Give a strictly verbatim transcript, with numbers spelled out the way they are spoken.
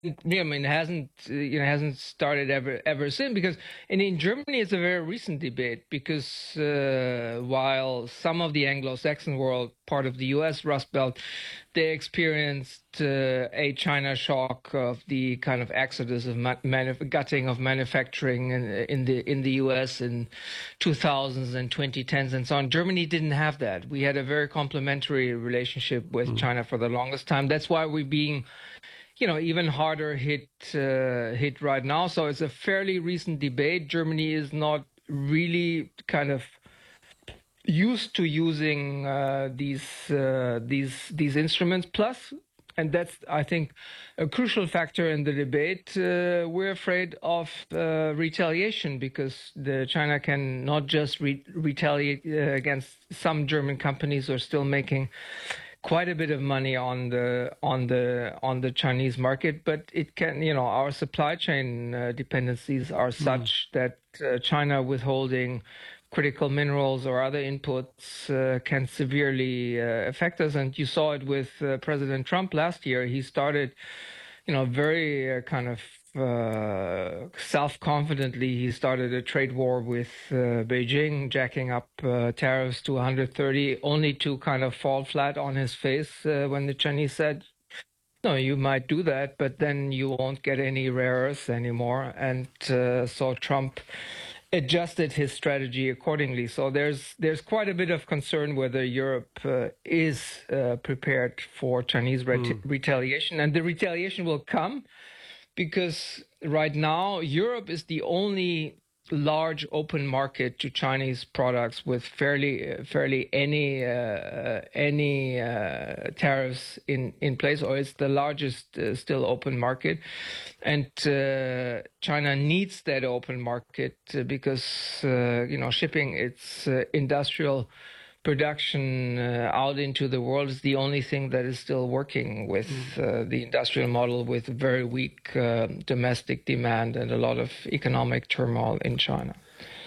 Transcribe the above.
Yeah, I mean, it hasn't uh, you know hasn't started ever ever since because and in Germany it's a very recent debate because uh, while some of the Anglo-Saxon world, part of the U S Rust Belt, they experienced uh, a China shock of the kind of exodus of ma- manuf- gutting of manufacturing in, in the in the U S in two thousands and twenty tens and so on. Germany didn't have that. We had a very complementary relationship with Mm. China for the longest time. That's why we're being you know, even harder hit uh, hit right now. So it's a fairly recent debate. Germany is not really kind of used to using uh, these uh, these these instruments. Plus, and that's I think a crucial factor in the debate. Uh, we're afraid of uh, retaliation because the China can not just re- retaliate uh, against some German companies who are still making quite a bit of money on the on the on the Chinese market, but it can you know our supply chain uh, dependencies are such mm. that uh, China withholding critical minerals or other inputs uh, can severely uh, affect us. And you saw it with uh, President Trump last year. He started, you know, very uh, kind of uh, self-confidently, he started a trade war with uh, Beijing, jacking up uh, tariffs to one hundred thirty, only to kind of fall flat on his face uh, when the Chinese said, no, you might do that, but then you won't get any rare earths anymore. And uh, so Trump adjusted his strategy accordingly. So there's there's quite a bit of concern whether Europe uh, is uh, prepared for Chinese ret- mm. retaliation. And the retaliation will come because right now Europe is the only large open market to Chinese products with fairly fairly any uh, any uh, tariffs in in place, or it's the largest uh, still open market, and uh, China needs that open market uh, because uh, you know shipping its uh, industrial production uh, out into the world is the only thing that is still working with uh, the industrial model with very weak uh, domestic demand and a lot of economic turmoil in China.